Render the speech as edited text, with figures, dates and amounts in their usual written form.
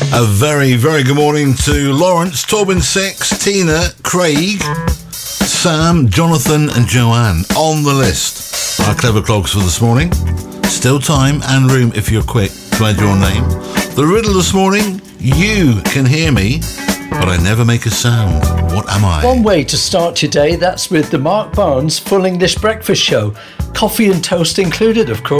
A very, very good morning to Lawrence, Torben Six, Tina, Craig, Sam, Jonathan and Joanne on the list. Our clever clogs for this morning. Still time and room if you're quick to add your name. The riddle this morning, you can hear me, but I never make a sound. What am I? One way to start your day, that's with the Mark Barnes Full English Breakfast Show. Coffee and toast included, of course.